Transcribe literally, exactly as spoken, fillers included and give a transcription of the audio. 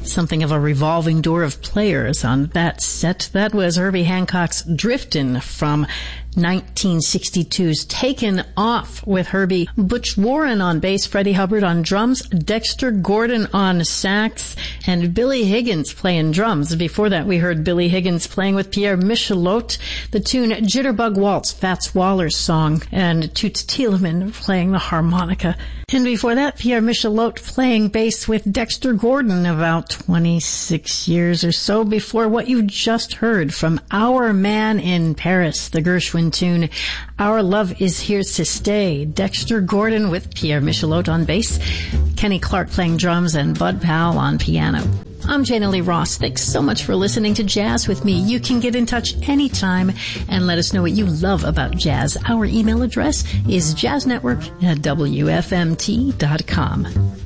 Something of a revolving door of players on that set. That was Herbie Hancock's Driftin' from nineteen sixty-two's Taken Off, with Herbie. Butch Warren on bass, Freddie Hubbard on drums, Dexter Gordon on sax, and Billy Higgins playing drums. Before that, we heard Billy Higgins playing with Pierre Michelotte, the tune Jitterbug Waltz, Fats Waller's song, and Toots Thielemann playing the harmonica. And before that, Pierre Michelotte playing bass with Dexter Gordon, about twenty-six years or so before what you just heard from Our Man in Paris, the Gershwin tune Our Love Is Here to Stay. Dexter Gordon with Pierre Michelotte on bass, Kenny Clark playing drums, and Bud Powell on piano. I'm Jana Lee Ross. Thanks so much for listening to Jazz with me. You can get in touch anytime and let us know what you love about jazz. Our email address is jazznetwork at W F M T dot com.